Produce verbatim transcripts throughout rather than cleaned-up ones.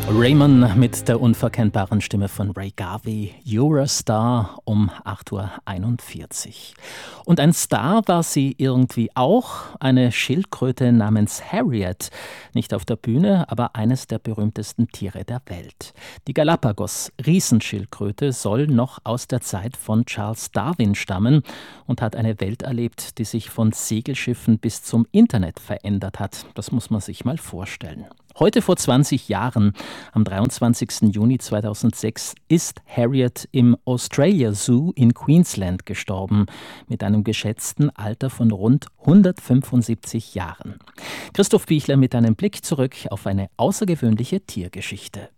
Raymond mit der unverkennbaren Stimme von Ray Garvey, You're a Star um acht Uhr einundvierzig. Und ein Star war sie irgendwie auch, eine Schildkröte namens Harriet. Nicht auf der Bühne, aber eines der berühmtesten Tiere der Welt. Die Galapagos-Riesenschildkröte soll noch aus der Zeit von Charles Darwin stammen und hat eine Welt erlebt, die sich von Segelschiffen bis zum Internet verändert hat. Das muss man sich mal vorstellen. Heute vor zwanzig Jahren, am dreiundzwanzigsten Juni zweitausendsechs, ist Harriet im Australia Zoo in Queensland gestorben, mit einem geschätzten Alter von rund hundertfünfundsiebzig Jahren. Christoph Bichler mit einem Blick zurück auf eine außergewöhnliche Tiergeschichte.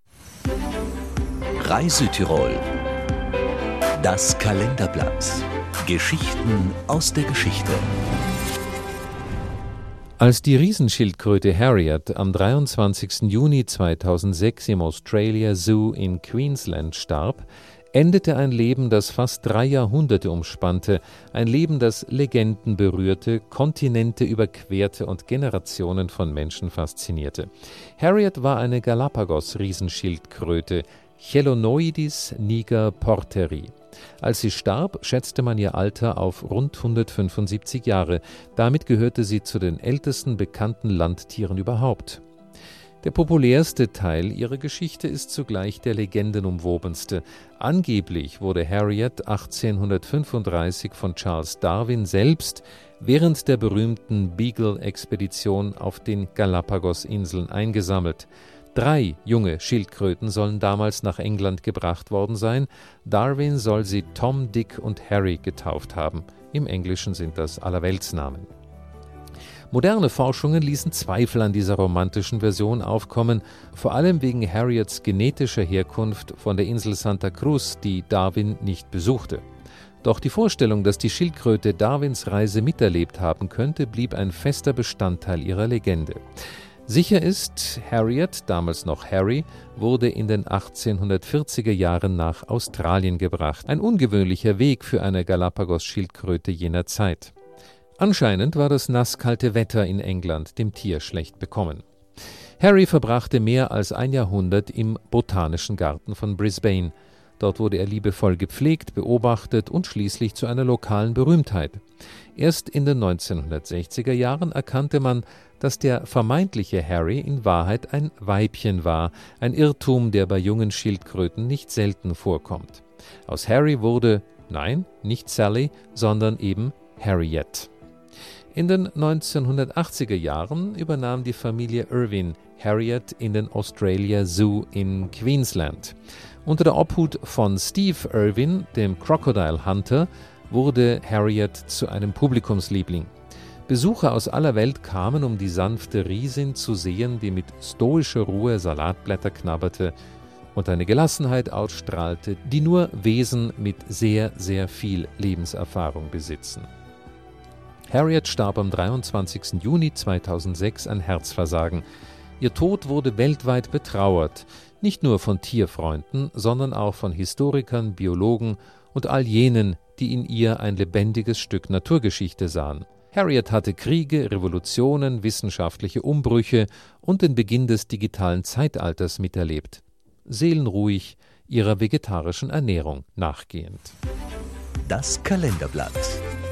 Reisetirol. Das Kalenderblatt. Geschichten aus der Geschichte. Als die Riesenschildkröte Harriet am dreiundzwanzigsten Juni zweitausendsechs im Australia Zoo in Queensland starb, endete ein Leben, das fast drei Jahrhunderte umspannte, ein Leben, das Legenden berührte, Kontinente überquerte und Generationen von Menschen faszinierte. Harriet war eine Galapagos-Riesenschildkröte, Chelonoidis niger porteri. Als sie starb, schätzte man ihr Alter auf rund hundertfünfundsiebzig Jahre. Damit gehörte sie zu den ältesten bekannten Landtieren überhaupt. Der populärste Teil ihrer Geschichte ist zugleich der legendenumwobenste. Angeblich wurde Harriet achtzehnhundertfünfunddreißig von Charles Darwin selbst während der berühmten Beagle-Expedition auf den Galapagos-Inseln eingesammelt. Drei junge Schildkröten sollen damals nach England gebracht worden sein. Darwin soll sie Tom, Dick und Harry getauft haben. Im Englischen sind das Allerweltsnamen. Moderne Forschungen ließen Zweifel an dieser romantischen Version aufkommen, vor allem wegen Harriets genetischer Herkunft von der Insel Santa Cruz, die Darwin nicht besuchte. Doch die Vorstellung, dass die Schildkröte Darwins Reise miterlebt haben könnte, blieb ein fester Bestandteil ihrer Legende. Sicher ist, Harriet, damals noch Harry, wurde in den achtzehnhundertvierziger Jahren nach Australien gebracht. Ein ungewöhnlicher Weg für eine Galapagos-Schildkröte jener Zeit. Anscheinend war das nasskalte Wetter in England dem Tier schlecht bekommen. Harry verbrachte mehr als ein Jahrhundert im Botanischen Garten von Brisbane. Dort wurde er liebevoll gepflegt, beobachtet und schließlich zu einer lokalen Berühmtheit. Erst in den neunzehnhundertsechziger Jahren erkannte man, dass der vermeintliche Harry in Wahrheit ein Weibchen war, ein Irrtum, der bei jungen Schildkröten nicht selten vorkommt. Aus Harry wurde, nein, nicht Sally, sondern eben Harriet. In den neunzehnhundertachtziger Jahren übernahm die Familie Irwin Harriet in den Australia Zoo in Queensland. Unter der Obhut von Steve Irwin, dem Crocodile Hunter, wurde Harriet zu einem Publikumsliebling. Besucher aus aller Welt kamen, um die sanfte Riesin zu sehen, die mit stoischer Ruhe Salatblätter knabberte und eine Gelassenheit ausstrahlte, die nur Wesen mit sehr, sehr viel Lebenserfahrung besitzen. Harriet starb am dreiundzwanzigsten Juni zweitausendsechs an Herzversagen. Ihr Tod wurde weltweit betrauert, nicht nur von Tierfreunden, sondern auch von Historikern, Biologen und all jenen, die in ihr ein lebendiges Stück Naturgeschichte sahen. Harriet hatte Kriege, Revolutionen, wissenschaftliche Umbrüche und den Beginn des digitalen Zeitalters miterlebt. Seelenruhig ihrer vegetarischen Ernährung nachgehend. Das Kalenderblatt.